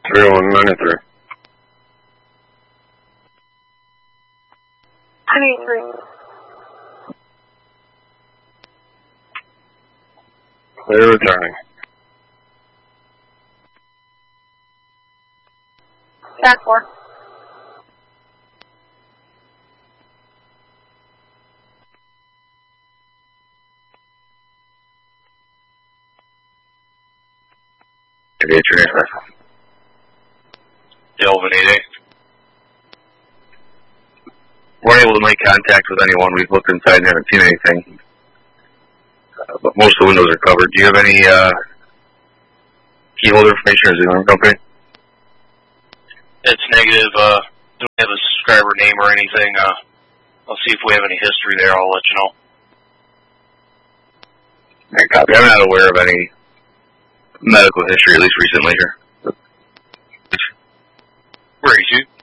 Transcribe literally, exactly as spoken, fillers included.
three one ninety-three. ninety-three. Clear returning. Back four. eight eight transfer. Delvin eight eight. We're able to make contact with anyone. We've looked inside and haven't seen anything. Uh, but most of the windows are covered. Do you have any uh, key holder information or is it your own company? It's negative. Uh, don't have a subscriber name or anything. Uh, I'll see if we have any history there. I'll let you know. Right, copy. I'm not aware of any medical history, at least recently here. Where are you?